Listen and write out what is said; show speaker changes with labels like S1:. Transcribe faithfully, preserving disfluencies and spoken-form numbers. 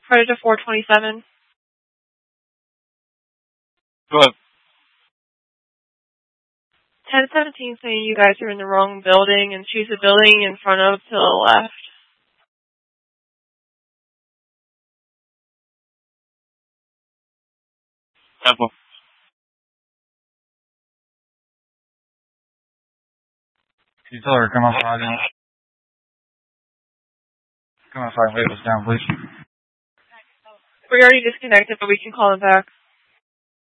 S1: Predator four twenty-seven.
S2: Go ahead.
S1: ten seventeen saying you guys are in the wrong building and choose the building in front of to the left.
S2: Apple.
S3: Can you tell her to come outside and come outside and wait us down, please?
S1: We already disconnected, but we can call him back.